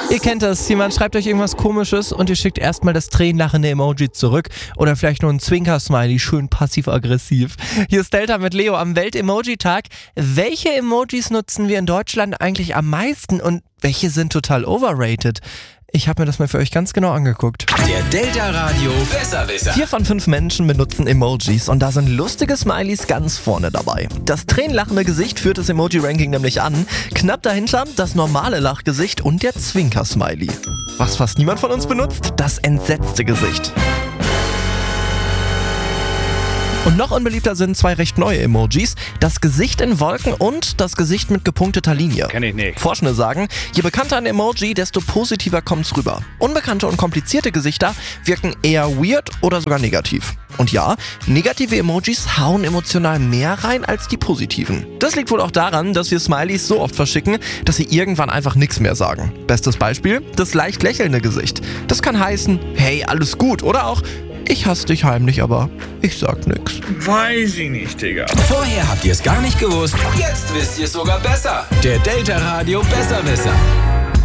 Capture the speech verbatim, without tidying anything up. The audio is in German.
Ihr kennt das, jemand schreibt euch irgendwas Komisches und ihr schickt erstmal das tränenlachende Emoji zurück oder vielleicht nur ein Zwinker-Smiley, schön passiv-aggressiv. Hier ist Delta mit Leo am Welt-Emoji-Tag. Welche Emojis nutzen wir in Deutschland eigentlich am meisten und welche sind total overrated? Ich habe mir das mal für euch ganz genau angeguckt. Der Delta Radio Besserwisser. Vier von fünf Menschen benutzen Emojis und da sind lustige Smileys ganz vorne dabei. Das tränenlachende Gesicht führt das Emoji-Ranking nämlich an. Knapp dahinter das normale Lachgesicht und der Zwinker-Smiley. Was fast niemand von uns benutzt? Das entsetzte Gesicht. Und noch unbeliebter sind zwei recht neue Emojis, das Gesicht in Wolken und das Gesicht mit gepunkteter Linie. Kenn ich nicht. Forschende sagen, je bekannter ein Emoji, desto positiver kommt's rüber. Unbekannte und komplizierte Gesichter wirken eher weird oder sogar negativ. Und ja, negative Emojis hauen emotional mehr rein als die positiven. Das liegt wohl auch daran, dass wir Smileys so oft verschicken, dass sie irgendwann einfach nichts mehr sagen. Bestes Beispiel, das leicht lächelnde Gesicht. Das kann heißen, hey, alles gut oder auch, ich hasse dich heimlich, aber ich sag nix. Weiß ich nicht, Digga. Vorher habt ihr es gar nicht gewusst. Jetzt wisst ihr es sogar besser. Der Delta Radio Besserwisser.